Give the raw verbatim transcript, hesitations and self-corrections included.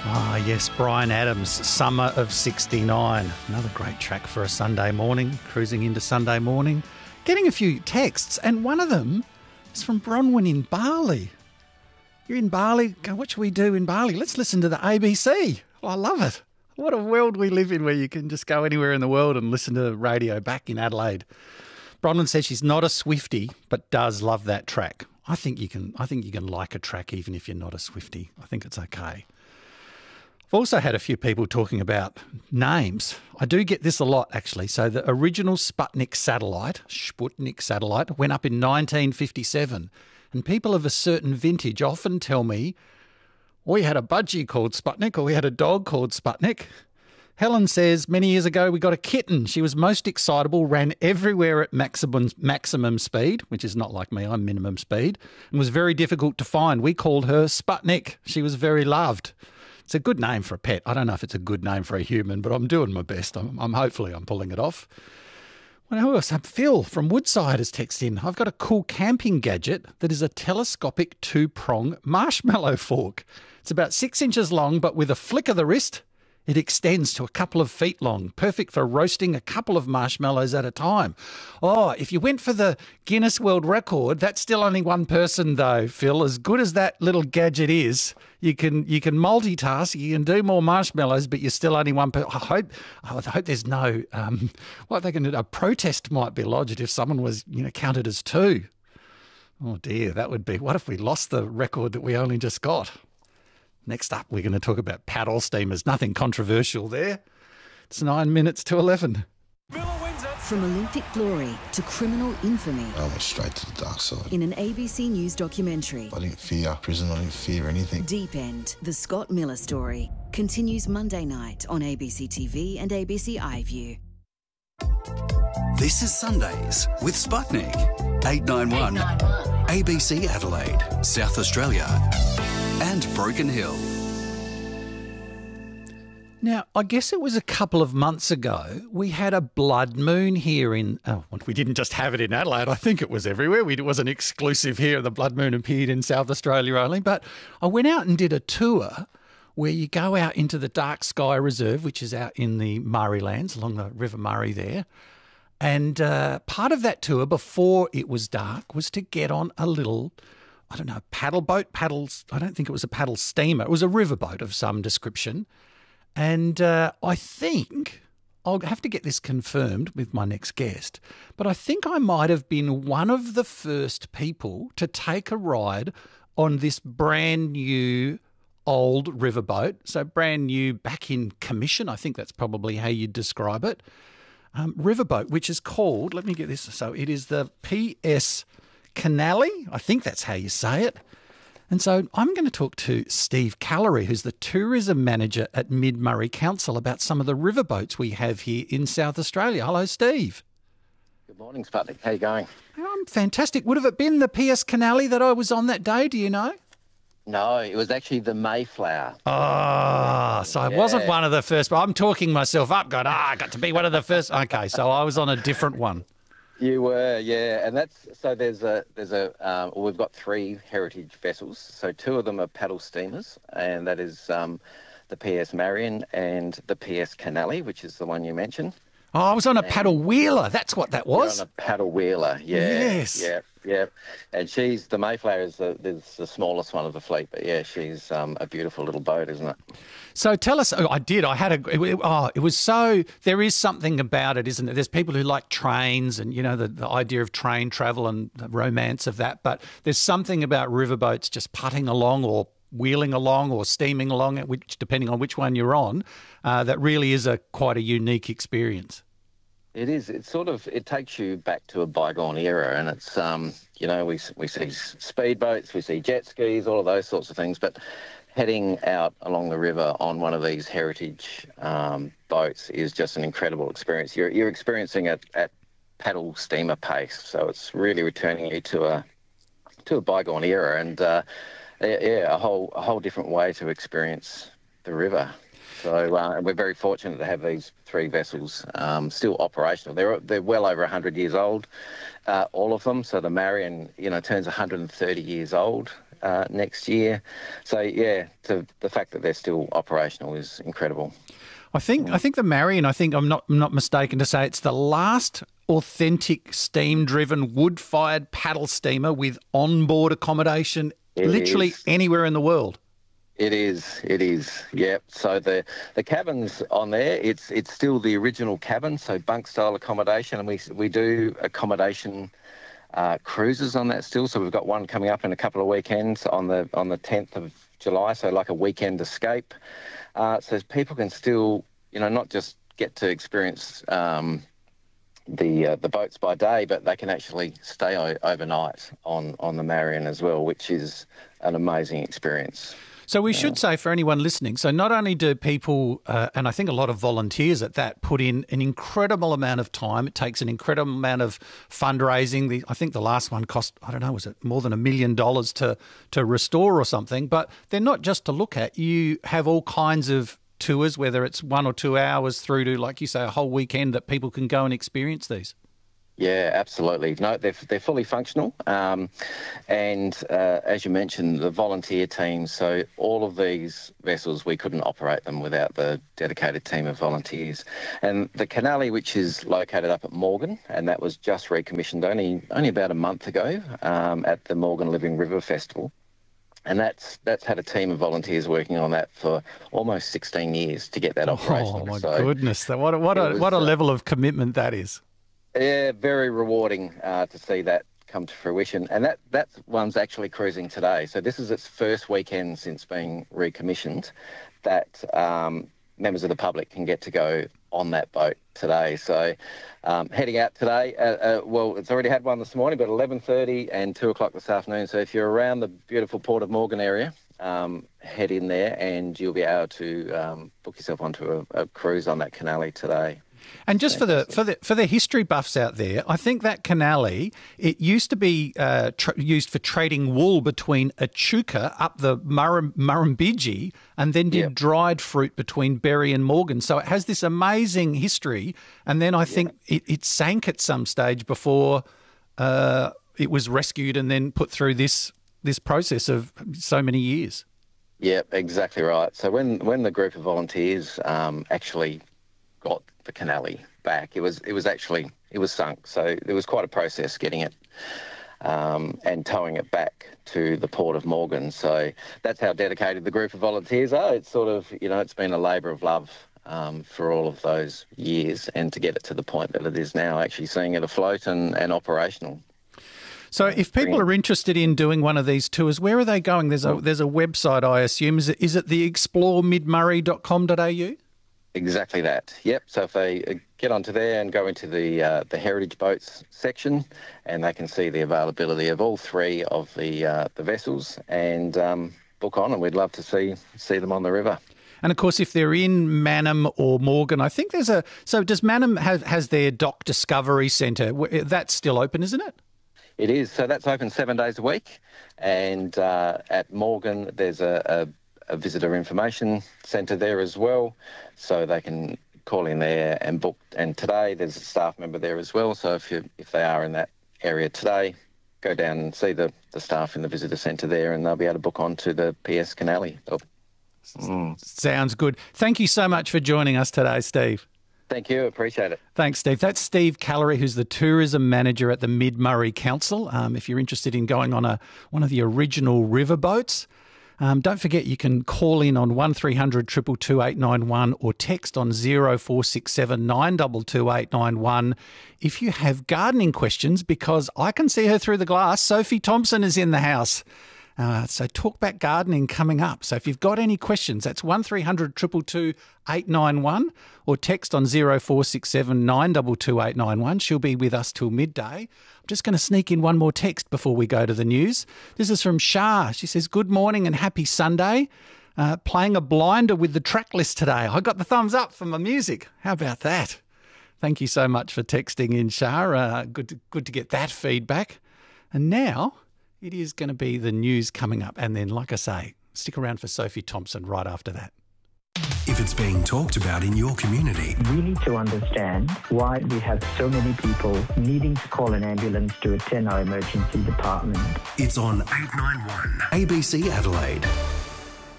Ah, yes, Bryan Adams, Summer of sixty-nine. Another great track for a Sunday morning, cruising into Sunday morning. Getting a few texts, and one of them is from Bronwyn in Bali. You're in Bali. Go, what should we do in Bali? Let's listen to the A B C. Oh, I love it. What a world we live in where you can just go anywhere in the world and listen to radio back in Adelaide. Bronwyn says she's not a Swiftie, but does love that track. I think you can. I think you can like a track even if you're not a Swiftie. I think it's okay. I've also had a few people talking about names. I do get this a lot, actually. So the original Sputnik satellite, Sputnik satellite, went up in nineteen fifty-seven. And people of a certain vintage often tell me, we had a budgie called Sputnik, or we had a dog called Sputnik. Helen says, many years ago we got a kitten. She was most excitable, ran everywhere at maximum, maximum speed, which is not like me, I'm minimum speed, and was very difficult to find. We called her Sputnik. She was very loved. It's a good name for a pet. I don't know if it's a good name for a human, but I'm doing my best. I'm, I'm hopefully I'm pulling it off. What else? Phil from Woodside has texted in. I've got a cool camping gadget that is a telescopic two-prong marshmallow fork. It's about six inches long, but with a flick of the wrist, it extends to a couple of feet long, perfect for roasting a couple of marshmallows at a time. Oh, if you went for the Guinness World Record, that's still only one person though, Phil. As good as that little gadget is, you can you can multitask, you can do more marshmallows, but you're still only one person. I hope I hope there's no um, what they can do. A protest might be lodged if someone was you know counted as two. Oh dear, that would be. What if we lost the record that we only just got? Next up, we're going to talk about paddle steamers. Nothing controversial there. It's nine minutes to eleven. From Olympic glory to criminal infamy. I went straight to the dark side. In an A B C News documentary. I didn't fear prison. I didn't fear anything. Deep End, the Scott Miller story, continues Monday night on A B C T V and A B C iView. This is Sundays with Sputnik. eight nine one. A B C Adelaide, South Australia and Broken Hill. Now, I guess it was a couple of months ago, we had a blood moon here in, oh, we didn't just have it in Adelaide, I think it was everywhere. We, it wasn't exclusive here, the blood moon appeared in South Australia only, but I went out and did a tour where you go out into the Dark Sky Reserve, which is out in the Murray Lands, along the River Murray there. And uh, part of that tour, before it was dark, was to get on a little, I don't know, paddle boat, paddles, I don't think it was a paddle steamer, it was a riverboat of some description. And uh, I think, I'll have to get this confirmed with my next guest, but I think I might have been one of the first people to take a ride on this brand new old riverboat. So brand new, back in commission, I think that's probably how you'd describe it. Um, riverboat, which is called, let me get this, so it is the P S Canally, I think that's how you say it. And so I'm going to talk to Steve Callery, who's the tourism manager at Mid-Murray Council, about some of the riverboats we have here in South Australia. Hello, Steve. Good morning, Sputnik. How you going? I'm fantastic. Would have it been the P S Canally that I was on that day, do you know? No, it was actually the Mayflower. Ah, so I Yeah. wasn't one of the first, but I'm talking myself up, going, ah, I got to be one of the first. Okay, so I was on a different one. You were, yeah, and that's so. There's a there's a um, well, we've got three heritage vessels. So two of them are paddle steamers, and that is um, the P S Marion and the P S Canally, which is the one you mentioned. Oh, I was on a paddle wheeler. That's what that was. You're on a paddle wheeler, yeah, Yes. yeah, yeah. And she's the Mayflower is the is the smallest one of the fleet, but yeah, she's um, a beautiful little boat, isn't it? So tell us, oh, I did, I had a, it, oh, it was so, there is something about it, isn't it? There's people who like trains and, you know, the, the idea of train travel and the romance of that, but there's something about riverboats just putting along or wheeling along or steaming along, which depending on which one you're on, uh, that really is a quite a unique experience. It is. It's sort of. It takes you back to a bygone era, and it's. Um, you know, we we see speedboats, we see jet skis, all of those sorts of things, but heading out along the river on one of these heritage um, boats is just an incredible experience. You're you're experiencing it at paddle steamer pace, so it's really returning you to a to a bygone era, and uh, yeah, a whole a whole different way to experience the river. So uh, we're very fortunate to have these three vessels um, still operational. They're they're well over one hundred years old, uh, all of them. So the Marion, you know, turns one hundred thirty years old uh, next year. So, yeah, to, the fact that they're still operational is incredible. I think I think the Marion, I think I'm not I'm not mistaken to say it's the last authentic steam-driven wood-fired paddle steamer with onboard accommodation It literally is. anywhere in the world. It is, it is, yep. So the the cabins on there, it's it's still the original cabin, so bunk style accommodation, and we we do accommodation uh, cruises on that still. So we've got one coming up in a couple of weekends on the on the tenth of July, so like a weekend escape. Uh, so people can still, you know, not just get to experience um, the uh, the boats by day, but they can actually stay o- overnight on on the Marion as well, which is an amazing experience. So we should say for anyone listening, so not only do people, uh, and I think a lot of volunteers at that, put in an incredible amount of time. It takes an incredible amount of fundraising. The, I think the last one cost, I don't know, was it more than a million dollars to to restore or something? But they're not just to look at. You have all kinds of tours, whether it's one or two hours through to, like you say, a whole weekend that people can go and experience these. Yeah, absolutely. No, they're, they're fully functional. Um, and uh, as you mentioned, the volunteer teams, so all of these vessels, we couldn't operate them without the dedicated team of volunteers. And the Canali, which is located up at Morgan, and that was just recommissioned only only about a month ago um, at the Morgan Living River Festival. And that's that's had a team of volunteers working on that for almost sixteen years to get that operational. Oh, my so goodness. What a, what a, was, what a uh, level of commitment that is. Yeah, very rewarding uh, to see that come to fruition. And that, that one's actually cruising today. So this is its first weekend since being recommissioned that um, members of the public can get to go on that boat today. So um, heading out today, uh, uh, well, it's already had one this morning, but eleven thirty and two o'clock this afternoon. So if you're around the beautiful Port of Morgan area, um, head in there and you'll be able to um, book yourself onto a, a cruise on that Canali today. And just for the for the for the history buffs out there, I think that Canali, it used to be uh, tr- used for trading wool between Echuca up the Murrum- Murrumbidgee and then did Yep. dried fruit between Berry and Morgan. So it has this amazing history. And then I think it, it sank at some stage before uh, it was rescued and then put through this this process of so many years. Yep, exactly right. So when, when the group of volunteers um, actually got the Canali back, it was it was actually it was sunk. So there was quite a process getting it um, and towing it back to the Port of Morgan. So that's how dedicated the group of volunteers are. It's sort of, you know, it's been a labour of love um, for all of those years, and to get it to the point that it is now, actually seeing it afloat and, and operational. So if people are interested in doing one of these tours, where are they going? There's a there's a website, I assume. Is it is it the explore mid murray dot com dot a u? Exactly that. Yep. So if they uh, get onto there and go into the uh, the heritage boats section, and they can see the availability of all three of the uh, the vessels, and um, book on, and we'd love to see see them on the river. And of course, if they're in Mannum or Morgan, I think there's a. So does Mannum have has their Dock Discovery Centre? That's still open, isn't it? It is. So that's open seven days a week, and uh, at Morgan there's a, a a visitor information centre there as well, so they can call in there and book. And today there's a staff member there as well, so if you if they are in that area today, go down and see the, the staff in the visitor centre there, and they'll be able to book on to the P S Canali. Mm. Sounds good. Thank you so much for joining us today, Steve. Thank you. Appreciate it. Thanks, Steve. That's Steve Callery, who's the tourism manager at the Mid Murray Council. Um, if you're interested in going on a one of the original river boats, Um, don't forget you can call in on one three hundred two two two eight nine one or text on zero four six seven nine two two eight nine one if you have gardening questions, because I can see her through the glass. Sophie Thompson is in the house. Uh, so Talkback Gardening coming up. So if you've got any questions, that's one three hundred two two two eight nine one or text on zero four six seven nine two two eight nine one. She'll be with us till midday. I'm just going to sneak in one more text before we go to the news. This is from Shah. She says, good morning and happy Sunday. Uh, playing a blinder with the track list today. I got the thumbs up for my music. How about that? Thank you so much for texting in, Shah. Uh, good to, good to get that feedback. And now it is going to be the news coming up. And then, like I say, stick around for Sophie Thompson right after that. if it's being talked about in your community. We need to understand why we have so many people needing to call an ambulance to attend our emergency department. It's on eight nine one A B C Adelaide.